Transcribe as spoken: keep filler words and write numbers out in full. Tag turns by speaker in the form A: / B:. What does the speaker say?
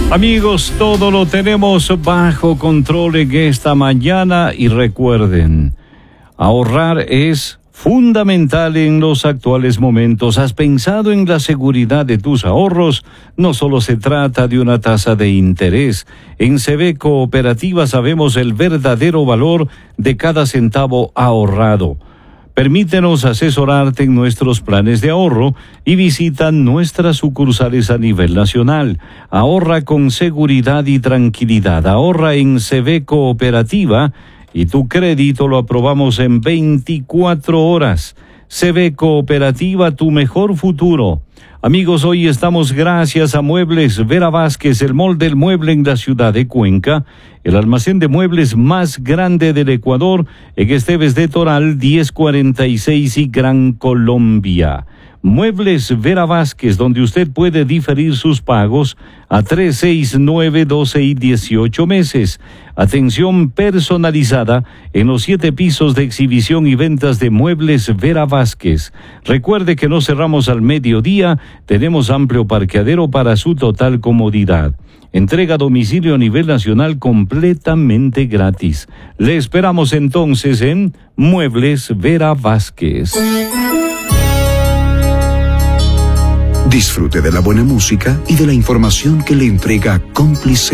A: Amigos, todo lo tenemos bajo control en esta mañana y recuerden, ahorrar es fundamental en los actuales momentos. ¿Has pensado en la seguridad de tus ahorros? No solo se trata de una tasa de interés. En C B Cooperativa sabemos el verdadero valor de cada centavo ahorrado. Permítenos asesorarte en nuestros planes de ahorro y visita nuestras sucursales a nivel nacional. Ahorra con seguridad y tranquilidad. Ahorra en C B Cooperativa y tu crédito lo aprobamos en veinticuatro horas. C B Cooperativa, tu mejor futuro. Amigos, hoy estamos gracias a Muebles Vera Vázquez, el mall del mueble en la ciudad de Cuenca, el almacén de muebles más grande del Ecuador, en Esteves de Toral, diez cuarenta y seis y Gran Colombia. Muebles Vera Vázquez, donde usted puede diferir sus pagos a tres, seis, nueve, doce y dieciocho meses. Atención personalizada en los siete pisos de exhibición y ventas de Muebles Vera Vázquez. Recuerde que no cerramos al mediodía, tenemos amplio parqueadero para su total comodidad. Entrega a domicilio a nivel nacional completamente gratis. Le esperamos entonces en Muebles Vera Vázquez.
B: Disfrute de la buena música y de la información que le entrega Cómplice